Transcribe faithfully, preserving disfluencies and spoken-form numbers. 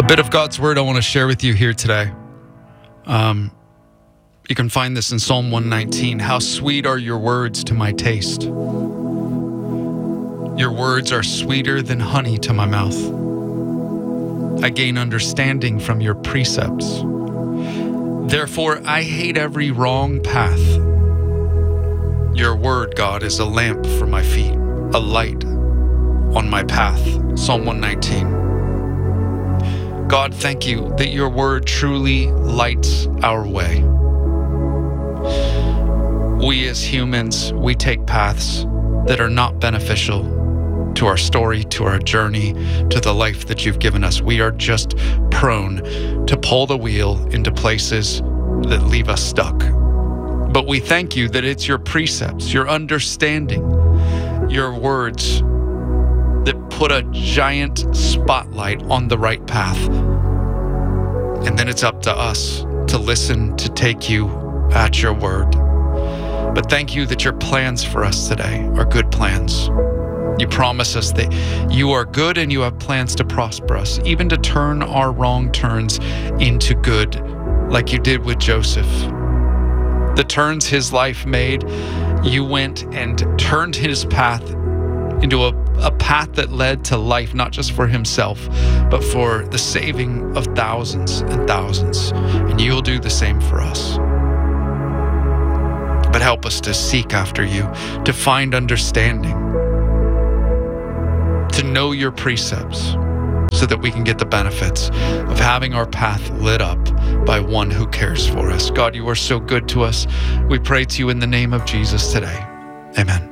A bit of God's word I want to share with you here today. Um, you can find this in Psalm one nineteen. How sweet are your words to my taste. Your words are sweeter than honey to my mouth. I gain understanding from your precepts. Therefore, I hate every wrong path. Your word, God, is a lamp for my feet, a light on my path. Psalm one nineteen. God, thank you that your word truly lights our way. We as humans, we take paths that are not beneficial to our story, to our journey, to the life that you've given us. We are just prone to pull the wheel into places that leave us stuck. But we thank you that it's your precepts, your understanding, your words that put a giant spotlight on the right path. And then it's up to us to listen, to take you at your word. But thank you that your plans for us today are good plans. You promise us that you are good and you have plans to prosper us, even to turn our wrong turns into good, like you did with Joseph. The turns his life made, you went and turned his path into a, a path that led to life, not just for himself, but for the saving of thousands and thousands. And you'll do the same for us. But help us to seek after you, to find understanding, to know your precepts, so that we can get the benefits of having our path lit up by one who cares for us. God, you are so good to us. We pray to you in the name of Jesus today. Amen.